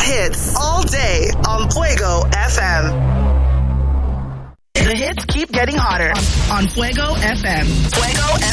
hits all day on Fuego FM. The hits keep getting hotter on Fuego FM. Fuego FM.